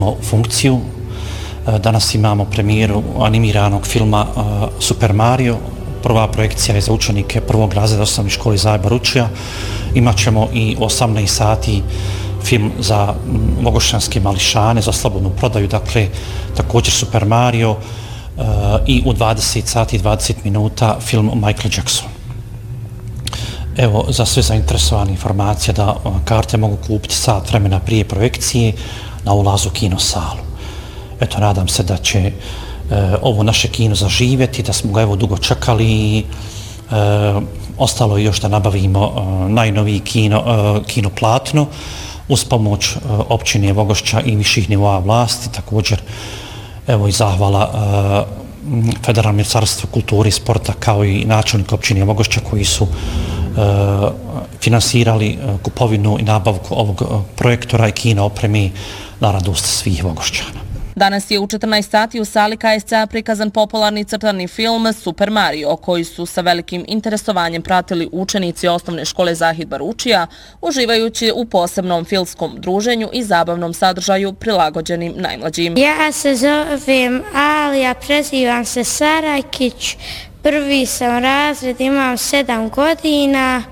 funkciju. Danas imamo premijeru animiranog filma Super Mario. Prva projekcija je za učenike prvog razreda osnovne škole iz Baručija. Imaćemo i 18 sati film za vogošćanske mališane, za slobodnu prodaju, dakle također Super Mario i u 20 sati i 20 minuta film Michael Jackson. Evo, za sve zainteresovane informacije da karte mogu kupiti sat vremena prije projekcije na ulazu u kinosalu. Eto, nadam se da će ovo naše kino zaživjeti, da smo ga evo dugo čekali i ostalo je još da nabavimo najnoviji kino platno uz pomoć općine Vogošća i viših nivoa vlasti. Također, evo i zahvala Federalnom ministarstvu kulture i sporta kao i načelnik općine Vogošća koji su finansirali kupovinu i nabavku ovog projektora i kino opremi na radost svih Vogošćana. Danas je u 14 sati u sali KSC-a prikazan popularni crtani film Super Mario, koji su sa velikim interesovanjem pratili učenici osnovne škole Zahid Baručija, uživajući u posebnom filmskom druženju i zabavnom sadržaju prilagođenim najmlađim. Ja se zovem Alija, prezivam se Sarakić, prvi sam razred, imam 7 godina,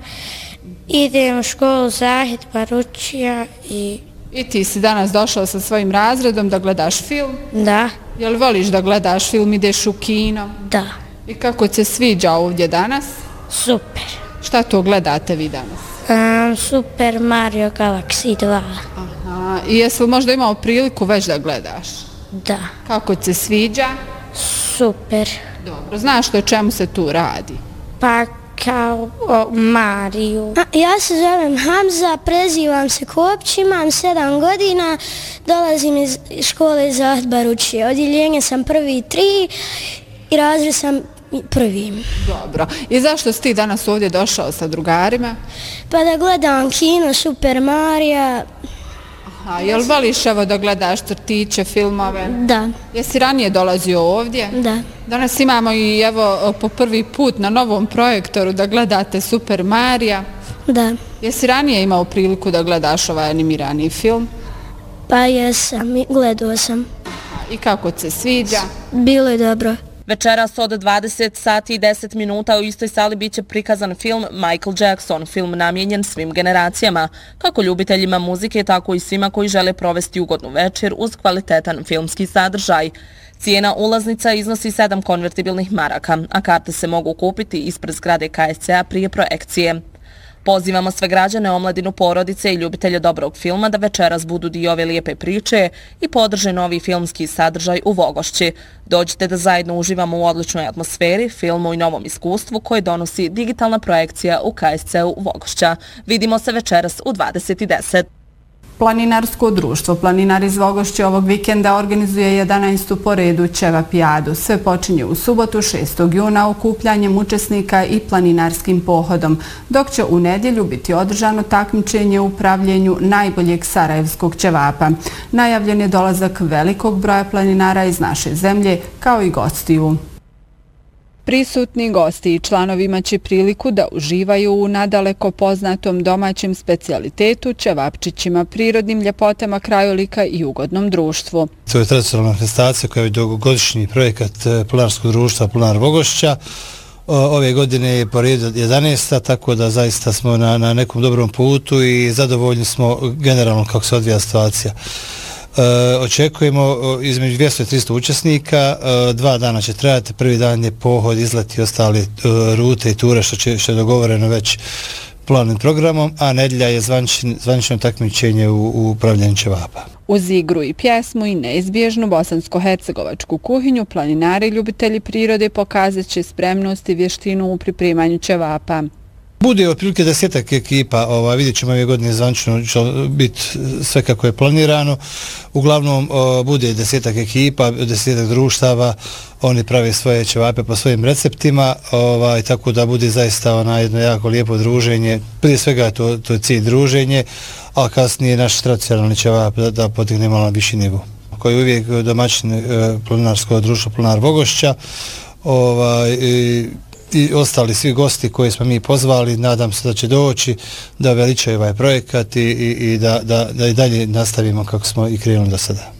idem u školu Zahid Baručija I ti si danas došao sa svojim razredom da gledaš film? Da. Jel voliš da gledaš film, ideš u kino? Da. I kako se sviđa ovdje danas? Super. Šta to gledate vi danas? Super Mario Galaxy 2. Aha. I jesi li možda imao priliku već da gledaš? Da. Kako se sviđa? Super. Dobro. Znaš o čemu se tu radi? Pa kao o Mariju. Ja se zovem Hamza, prezivam se Kopić, imam 7 godina, dolazim iz škole Zahid Baručija. Odjeljenje sam prvi 3 i razred sam prvi. Dobro. I zašto si ti danas ovdje došao sa drugarima? Pa da gledam kino Super Marija. Aha, jel voliš evo da gledaš crtiće, filmove? Da. Jesi ranije dolazio ovdje? Da. Danas imamo i evo po prvi put na novom projektoru da gledate Super Marija. Da. Jesi ranije imao priliku da gledaš ovaj animirani film? Pa jesam, gledao sam. I kako se sviđa? Bilo je dobro. Večeras od 20 sati i 10 minuta u istoj sali biće prikazan film Michael Jackson, film namijenjen svim generacijama, kako ljubiteljima muzike, tako i svima koji žele provesti ugodnu večer uz kvalitetan filmski sadržaj. Cijena ulaznica iznosi 7 konvertibilnih maraka, a karte se mogu kupiti ispred zgrade KSC-a prije projekcije. Pozivamo sve građane, omladinu, porodice i ljubitelje dobrog filma da večeras budu dio ove lijepe priče i podrže novi filmski sadržaj u Vogošći. Dođite da zajedno uživamo u odličnoj atmosferi, filmu i novom iskustvu koje donosi digitalna projekcija u KSC-u Vogošća. Vidimo se večeras u 20:10. Planinarsko društvo Planinari iz Vogošća ovog vikenda organizuje 11. po redu Ćevapijadu. Sve počinje u subotu 6. juna okupljanjem učesnika i planinarskim pohodom, dok će u nedjelju biti održano takmičenje u pravljenju najboljeg sarajevskog ćevapa. Najavljen je dolazak velikog broja planinara iz naše zemlje, kao i gostiju. Prisutni gosti i članovi imaće priliku da uživaju u nadaleko poznatom domaćem specijalitetu, ćevapčićima, prirodnim ljepotama krajolika i ugodnom društvu. To je tradicionalna manifestacija koja je dugogodišnji projekat Planinarskog društva Planinar Vogošća. Ove godine je po redu 11. tako da zaista smo na nekom dobrom putu i zadovoljni smo generalno kako se odvija situacija. Očekujemo između 200 i 300 učesnika, 2 dana će trajati, prvi dan je pohod, izlet i ostale rute i ture što je dogovoreno već plannim programom, a nedjelja je zvanično takmičenje u upravljanju ćevapa. Uz igru i pjesmu i neizbježnu bosansko-hercegovačku kuhinju, planinari i ljubitelji prirode pokazat će spremnost i vještinu u pripremanju ćevapa. Bude otprilike 10 ekipa, vidjet ćemo ove godine zvanično biti sve kako je planirano. Uglavnom bude 10 ekipa, 10 društava, oni prave svoje ćevape po svojim receptima, tako da bude zaista jedno jako lijepo druženje. Prije svega to je cilj druženje, a kasnije naš tradicionalni ćevap da podigne malo na viši nivo. Koji je uvijek domaćin Planinarskog društva Planinar Vogošća, i ostali svi gosti koje smo mi pozvali, nadam se da će doći, da veličaju ovaj projekat i da i dalje nastavimo kako smo i krenuli do sada.